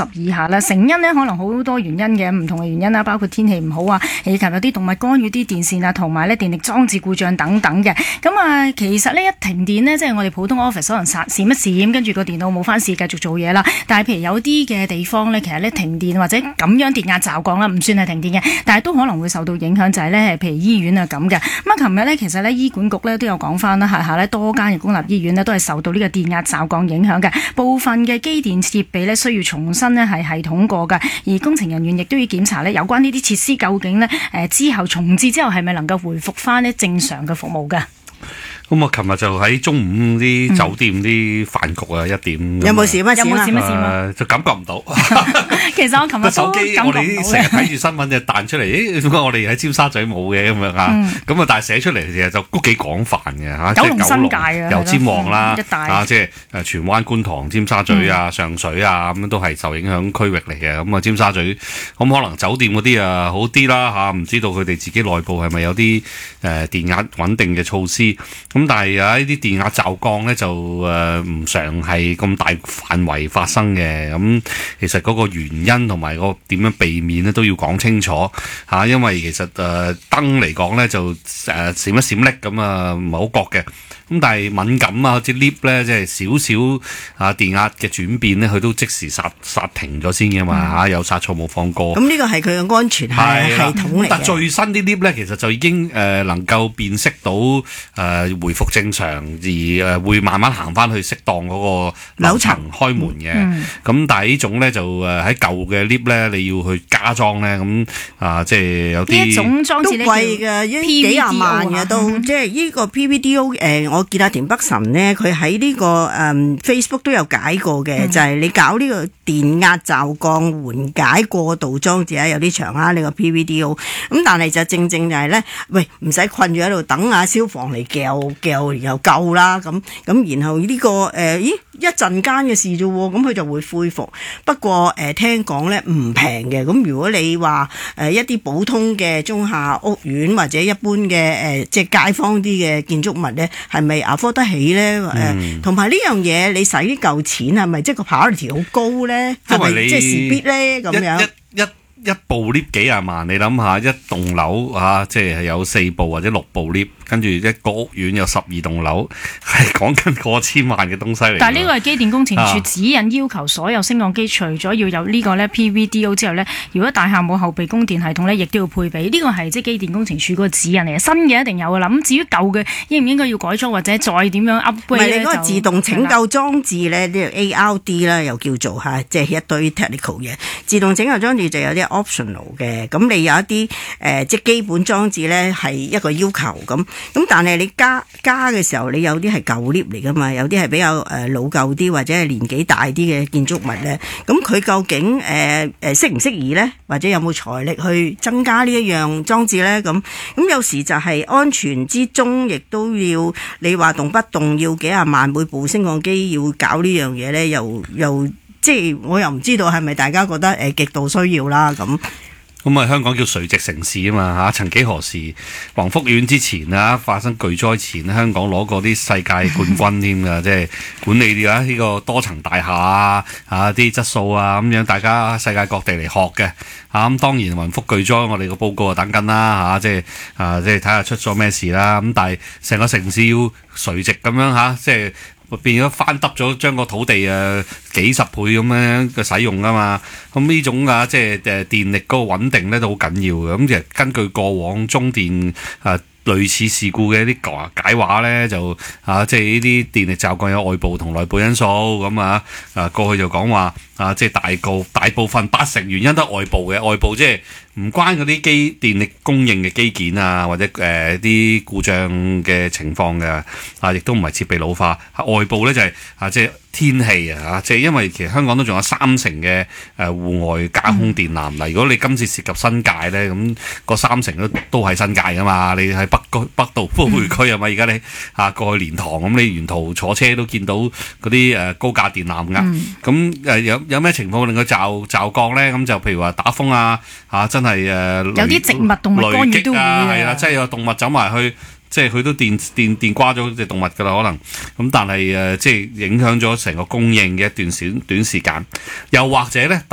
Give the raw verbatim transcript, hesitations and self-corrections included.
以下啦。成因呢，可能好多原因嘅，唔同嘅原因啦，包括天氣唔好啊，以及有啲動物干擾啲電線啊，同埋咧電力裝置故障等等嘅。咁啊，其實呢，一停電呢，即係我哋普通 office 可能閃閃一閃，跟住個電腦冇翻事繼續做嘢啦。但係譬如有啲嘅地方呢，其實咧停電或者咁樣電壓驟降啦，唔算係停電嘅，但係都可能會受到影響，就係咧譬如醫院啊咁嘅。咁啊，琴日呢，其實呢，醫管局呢都有講翻啦，下下呢，多間嘅公立醫院呢都係受到呢個電壓驟降影響嘅，部分嘅機電設備呢需要重新呢係系統過嘅，而工程人員亦都要檢查呢有關呢啲設施究竟呢誒之後重置之後係咪能夠回復翻呢正常嘅服務㗎。 咁我琴日就喺中午啲酒店啲飯局啊，一點有冇閃乜閃啊？ 有冇閃乜閃啊？ 就感覺唔到。 其實我琴日手機我哋成日睇住新聞就彈出嚟，咦？點解我哋喺尖沙咀冇嘅咁樣啊？咁啊，但係寫出嚟其實就都幾廣泛嘅嚇， 九龍新界啊， 油尖旺啦， 啊， 即係誒荃灣、觀塘、尖沙咀啊、上水啊，咁都係受影響區域嚟嘅。咁啊，尖沙咀咁可能酒店嗰啲啊好啲啦嚇，唔知道佢哋自己內部係咪有啲誒電壓穩定嘅措施。咁但係啊，呢啲電壓驟降咧就誒唔常係咁大範圍發生嘅。咁其實嗰個原因同埋個點樣避免咧都要講清楚嚇，因為其實誒燈嚟講咧就誒閃一閃爍咁啊，唔係好覺嘅。咁但係敏感啊，好似 lift 咧，即係少少啊電壓嘅轉變咧，佢都即時剎剎停咗先嘅嘛嚇，有剎錯冇放過。 咁呢個係佢嘅安全係系統嚟嘅。 但最新啲 lift 咧，其實就已經誒能夠辨識到誒回復正常，而誒會慢慢行翻去適當嗰個樓層開門嘅。咁但係呢種咧就誒喺舊嘅 lift 咧，你要去加裝咧，咁啊即係有啲呢一種裝置都貴嘅，幾廿萬嘅都，即係呢個 P V D O 誒。我見阿田北辰呢，佢喺呢個誒、嗯、Facebook 都有解過嘅，嗯、就係你搞呢個電壓驟降緩解過渡裝置啊，有啲長啊，呢個 P V D O。咁但係就正正就係咧，喂，唔使困住喺度等下消防嚟撬撬然後救啦，咁咁然後呢、呢個誒、呃，咦一陣間嘅事啫喎，咁佢就會恢復。不過誒、呃、聽講咧唔平嘅，咁如果你話誒、呃、一啲普通嘅中下屋苑或者一般嘅誒、呃、即係街坊啲嘅建築物咧，係咪afford得起咧？誒，同埋呢樣嘢，你使呢嚿錢係咪即係個 priority 好高咧？係咪即係事必咧？咁樣一一一部 lift 幾廿萬，你諗下一棟樓啊，即係有四部或者六部 lift，跟住一個屋苑有十二棟樓，係講緊過千萬嘅東西嚟。 但係呢個係機電工程署指引要求所有升降機，除咗要有呢個咧 P V D O 之後咧，如果大廈冇後備供電系統咧，亦都要配備。呢個係即係機電工程署嗰個指引嚟嘅，新嘅一定有嘅啦。咁至於舊嘅，應唔應該要改裝或者再點樣 upgrade 咧？ 唔係你嗰個自動拯救裝置咧，呢個 A R D 啦，又叫做嚇，即係一堆 technical 嘅自動拯救裝置就有啲 optional 嘅。咁你有一啲誒、呃、即係基本裝置咧係一個要求咁。咁但係你加加嘅時候，你有啲係舊 lift 嚟噶嘛，有啲係比較誒老舊啲或者係年紀大啲嘅建築物咧。咁佢究竟誒誒適唔適宜咧？或者有冇財力去增加呢一樣裝置咧？咁咁有時就係安全之中，亦都要你話動不動要幾廿萬每部升降機要搞呢樣嘢咧，又又即係我又唔知道係咪大家覺得誒極度需要啦咁。 咁啊，香港叫垂直城市啊嘛嚇，曾幾何時宏福苑之前啊發生巨災前，香港攞過啲世界冠軍添㗎，即係管理啲啊呢個多層大廈啊啊啲質素啊咁樣，大家世界各地嚟學嘅嚇。咁當然宏福巨災，我哋個報告啊等緊啦嚇，即係啊即係睇下出咗咩事啦。咁但係成個城市要垂直咁樣嚇，即係。變咗翻揼咗，將個土地誒幾十倍咁樣嘅使用啊嘛，咁呢種啊即係誒電力嗰個穩定咧都好緊要嘅。咁其實根據過往中電啊類似事故嘅一啲解話咧，就啊即係呢啲電力驟降有外部同內部因素咁啊啊過去就講話啊即係大個大部分八成原因都係外部嘅，外部即係唔關嗰啲機電力供應嘅基建啊，或者誒啲、呃、故障嘅情況嘅啊，亦都唔係設備老化。外部咧就係、是、啊，即係天氣啊，即係因為其實香港都仲有三成嘅誒戶外架空電纜。嗱、嗯，如果你今次涉及新界咧，咁、那個三成都都係新界噶嘛。你喺北區北道都會區啊嘛。而家你啊過去蓮塘咁，你沿途坐車都見到嗰啲誒高架電纜噶。咁誒、嗯、有有咩情況令佢驟驟降咧？咁就譬如話打風啊，嚇真係誒、呃、 有啲植物動物干擾都會啊，係啦，即係有動物走埋去。即係佢都電電電瓜咗隻動物㗎啦，可能咁，但係誒、呃，即係影響咗成個供應嘅一段小短時間，又或者咧。